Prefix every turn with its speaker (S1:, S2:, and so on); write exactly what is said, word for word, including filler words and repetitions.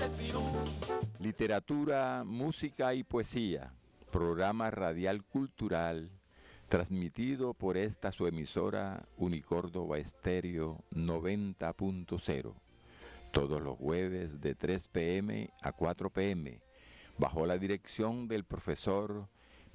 S1: Literatura, música y poesía, programa radial cultural, transmitido por esta su emisora Unicórdoba Estéreo noventa punto cero, todos los jueves de tres p m a cuatro p m, bajo la dirección del profesor